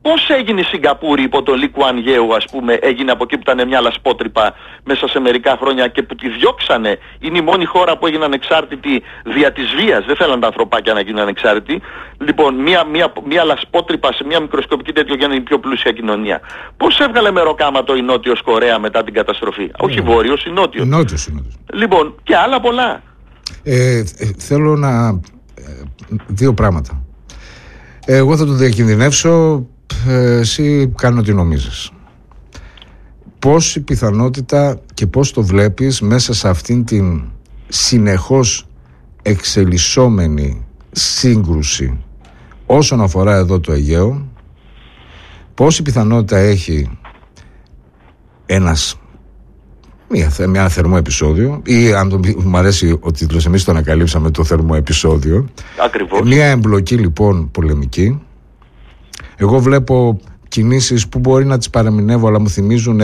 Πώς έγινε η Σιγκαπούρη υπό τον Λι Κουάν Γιέου, ας πούμε, έγινε από εκεί που ήταν μια λασπότρυπα μέσα σε μερικά χρόνια και που τη διώξανε. Είναι η μόνη χώρα που έγινε ανεξάρτητη δια της βίας. Δεν θέλαν τα ανθρωπάκια να γίνουν ανεξάρτητοι. Λοιπόν, μια λασπότρυπα σε μια μικροσκοπική τέτοιο για να είναι η πιο πλούσια κοινωνία. Πώς έβγαλε μεροκάματο η Νότιος Κορέα μετά την καταστροφή? Όχι Βόρειος, η Νότιος. Λοιπόν, και άλλα πολλά. Θέλω να... δύο πράγματα. Εγώ θα το διακινδυνεύσω, εσύ κάνω ό,τι νομίζεις. Πώς η πιθανότητα και πώς το βλέπεις μέσα σε αυτήν την συνεχώς εξελισσόμενη σύγκρουση όσον αφορά εδώ το Αιγαίο, πώς η πιθανότητα έχει ένα θερμό επεισόδιο, ή αν μου αρέσει ο τίτλος, εμείς το ανακαλύψαμε, το θερμό επεισόδιο. Ακριβώς. Μια εμπλοκή λοιπόν πολεμική. Εγώ βλέπω κινήσεις που μπορεί να τις παραμηνεύω, αλλά μου θυμίζουν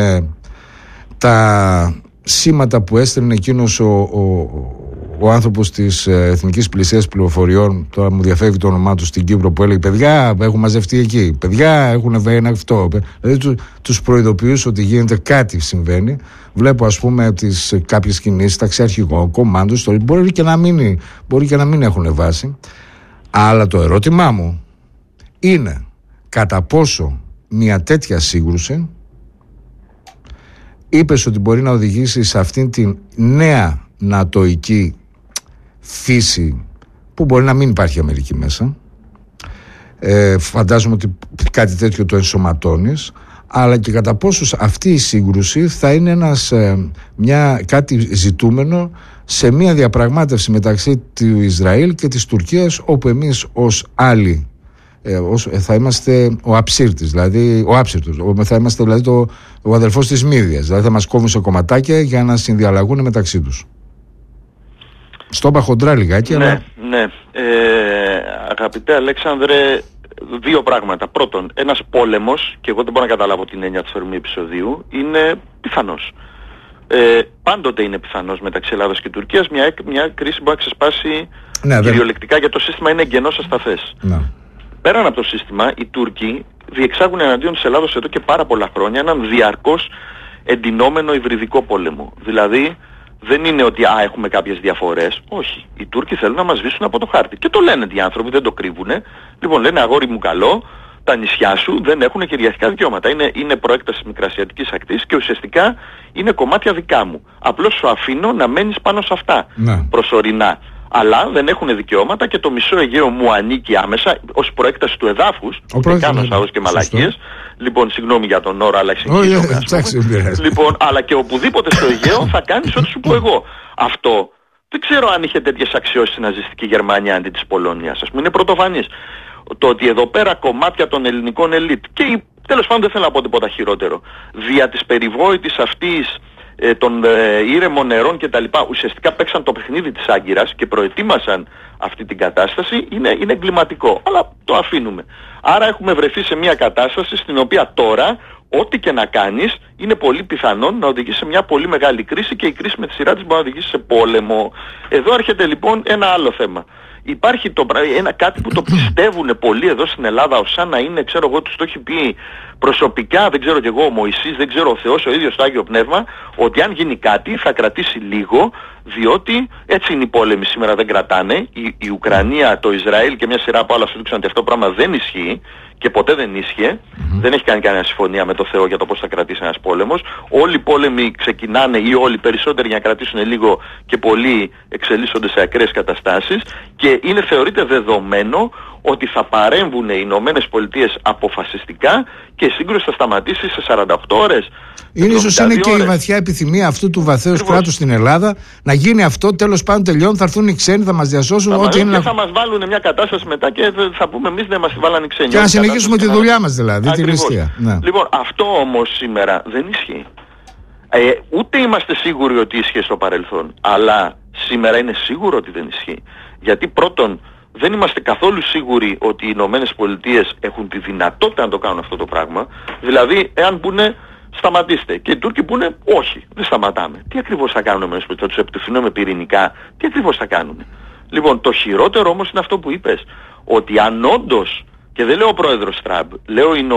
τα σήματα που έστελνε εκείνος ο άνθρωπος της Εθνικής Πλησίας Πληροφοριών, τώρα μου διαφεύγει το όνομά του, στην Κύπρο, που έλεγε παιδιά έχουν μαζευτεί εκεί, παιδιά έχουν βαίνει αυτό, δηλαδή τους προειδοποιούσε ότι γίνεται κάτι, συμβαίνει. Βλέπω ας πούμε κάποιες κινήσεις ταξιαρχικών, κομμάντους, μπορεί και να μην έχουν βάση, αλλά το ερώτημά μου είναι κατά πόσο μια τέτοια σύγκρουση, είπες ότι μπορεί να οδηγήσει σε αυτήν την νέα νατοϊκή φύση που μπορεί να μην υπάρχει Αμερική μέσα. Φαντάζομαι ότι κάτι τέτοιο το ενσωματώνεις, αλλά και κατά πόσο αυτή η σύγκρουση θα είναι κάτι ζητούμενο σε μια διαπραγμάτευση μεταξύ του Ισραήλ και της Τουρκίας, όπου εμείς ως άλλοι θα είμαστε ο αψύρτης, δηλαδή ο άψυρτος, θα είμαστε δηλαδή ο αδελφός της μύδιας, δηλαδή θα μας κόβουν σε κομματάκια για να συνδιαλλαγούν μεταξύ τους. Στο είπα χοντρά λιγάκι, ναι, αλλά... Ναι, αγαπητέ Αλέξανδρε, δύο πράγματα. Πρώτον, ένας πόλεμος, και εγώ δεν μπορώ να καταλάβω την έννοια του θερμού επεισοδίου, είναι πιθανός. Πάντοτε είναι πιθανός μεταξύ Ελλάδας και Τουρκίας. Μια κρίση μπορεί να ξεσπάσει κυριολεκτικά, γιατί το σύστημα είναι εγγενώς ασταθές. Ναι. Πέραν από το σύστημα, οι Τούρκοι διεξάγουν εναντίον της Ελλάδος εδώ και πάρα πολλά χρόνια έναν διαρκώς εντυνόμενο υβριδικό πόλεμο. Δηλαδή, δεν είναι ότι έχουμε κάποιες διαφορές. Όχι. Οι Τούρκοι θέλουν να μας σβήσουν από το χάρτη. Και το λένε οι άνθρωποι, δεν το κρύβουνε. Λοιπόν, λένε αγόρι μου καλό, τα νησιά σου δεν έχουν κυριαρχικά δικαιώματα. Είναι προέκταση μικρασιατικής ακτής και ουσιαστικά είναι κομμάτια δικά μου. Απλώς σου αφήνω να μένεις πάνω σε αυτά προσωρινά. Αλλά δεν έχουν δικαιώματα και το μισό Αιγαίο μου ανήκει άμεσα ως προέκταση του εδάφους. Δεν κάνω σαούς και μαλακίες. Λοιπόν, συγγνώμη για τον όρο, αλλά λοιπόν, αλλά και οπουδήποτε στο Αιγαίο θα κάνεις ό,τι σου πω εγώ. Αυτό δεν ξέρω αν είχε τέτοιες αξιώσεις η ναζιστική Γερμανία αντί της Πολωνίας. Ας πούμε, είναι πρωτοφανής. Το ότι εδώ πέρα κομμάτια των ελληνικών ελίτ και τέλος πάντων δεν θέλω να πω τίποτα χειρότερο, δια της περιβόητης αυτής των ήρεμων νερών και τα λοιπά, ουσιαστικά παίξαν το παιχνίδι της Άγκυρας και προετοίμασαν αυτή την κατάσταση, είναι εγκληματικό. Αλλά το αφήνουμε. Άρα έχουμε βρεθεί σε μια κατάσταση στην οποία τώρα ό,τι και να κάνεις είναι πολύ πιθανόν να οδηγήσει σε μια πολύ μεγάλη κρίση και η κρίση με τη σειρά της μπορεί να οδηγήσει σε πόλεμο. Εδώ έρχεται λοιπόν ένα άλλο θέμα. Υπάρχει κάτι που το πιστεύουν πολλοί εδώ στην Ελλάδα ως σαν να είναι, ξέρω εγώ, τους το έχει πει προσωπικά, δεν ξέρω κι εγώ, ο Μωυσής, δεν ξέρω ο Θεός, ο ίδιος το Άγιο Πνεύμα, ότι αν γίνει κάτι θα κρατήσει λίγο, διότι έτσι είναι οι πόλεμοι σήμερα, δεν κρατάνε. Η Ουκρανία, το Ισραήλ και μια σειρά από άλλα σου δείξαν ότι αυτό πράγμα δεν ισχύει και ποτέ δεν ίσχυε. Δεν έχει κάνει κανένα συμφωνία με το Θεό για το πώς θα κρατήσει ένας πόλεμος. Όλοι οι πόλεμοι ξεκινάνε, ή όλοι περισσότεροι, για να κρατήσουν λίγο και πολλοί εξελίσσονται σε ακραίες καταστάσεις, και θεωρείται δεδομένο ότι θα παρέμβουν οι Ηνωμένες Πολιτείες αποφασιστικά και η σύγκρουση θα σταματήσει σε 48 ώρες. Ίσως είναι και η βαθιά επιθυμία αυτού του βαθέως κράτους στην Ελλάδα να γίνει αυτό, τέλος πάντων τελειώνει, θα έρθουν οι ξένοι, θα μας διασώσουν. Θα μας βάλουν μια κατάσταση μετά και θα πούμε εμείς δεν μας βάλαν οι ξένοι. Και να συνεχίσουμε τη δουλειά μας δηλαδή, τη ληστεία. Ναι. Λοιπόν, αυτό όμως σήμερα δεν ισχύει. Ούτε είμαστε σίγουροι ότι ίσχυε στο παρελθόν, αλλά σήμερα είναι σίγουρο ότι δεν ισχύει. Γιατί πρώτον, δεν είμαστε καθόλου σίγουροι ότι οι Ηνωμένες Πολιτείες έχουν τη δυνατότητα να το κάνουν αυτό το πράγμα. Δηλαδή, εάν πούνε σταματήστε και οι Τούρκοι πούνε όχι, δεν σταματάμε. Τι ακριβώς θα κάνουν οι Ηνωμένες Πολιτείες, θα τους επιτεθούμε πυρηνικά, τι ακριβώς θα κάνουν. Λοιπόν, το χειρότερο όμως είναι αυτό που είπες, ότι αν όντως, και δεν λέω ο πρόεδρος Τραμπ, λέω